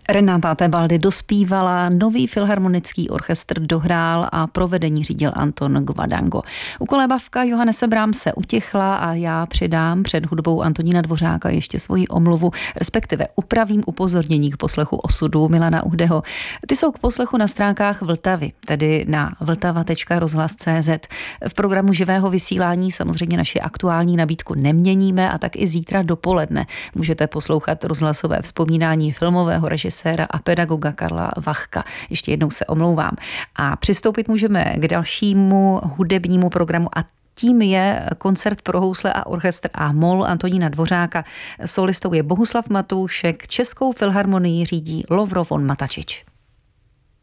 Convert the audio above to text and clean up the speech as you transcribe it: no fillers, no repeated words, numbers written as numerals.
Renata Tebaldi dospívala, nový filharmonický orchestr dohrál a provedení řídil Anton Gvadango. Ukolébavka Johannese Brahmse utichla a já přidám před hudbou Antonína Dvořáka ještě svoji omluvu, respektive upravím upozornění k poslechu osudu Milana Uhdeho. Ty jsou k poslechu na stránkách Vltavy, tedy na vltava.rozhlas.cz. V programu živého vysílání samozřejmě naši aktuální nabídku neměníme a tak i zítra dopoledne můžete poslouchat rozhlasové vzpomínání filmového režiséra a pedagoga Karla Vachka. Ještě jednou se omlouvám. A přistoupit můžeme k dalšímu hudebnímu programu a tím je koncert pro housle a orchestr a mol Antonína Dvořáka. Solistou je Bohuslav Matoušek, Českou filharmonii řídí Lovro von Matačič.